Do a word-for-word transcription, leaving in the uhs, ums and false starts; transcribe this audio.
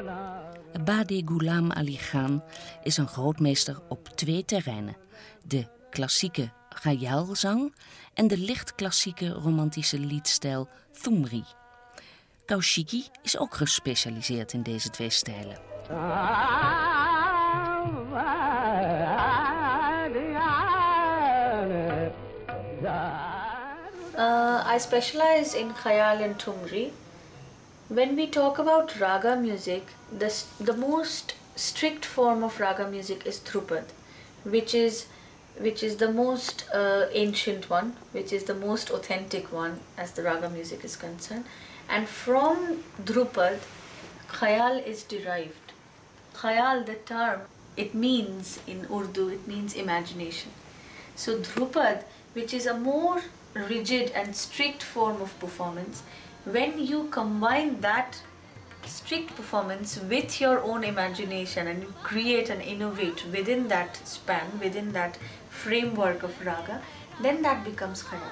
Badi Ghulam Ali Khan is een grootmeester op twee terreinen. De klassieke ghayal-zang en de licht-klassieke romantische liedstijl Thumri. Kaushiki is ook gespecialiseerd in deze twee stijlen. Uh, I specialize in Khayal and Thumri. When we talk about raga music, the, the most strict form of raga music is Dhrupad, which is which is the most uh, ancient one, which is the most authentic one as the raga music is concerned. And from Dhrupad, Khayal is derived. Khayal, the term, it means in Urdu, it means imagination. So Dhrupad, which is a more rigid and strict form of performance, when you combine that strict performance with your own imagination and you create and innovate within that span, within that framework of raga, then that becomes Khayal.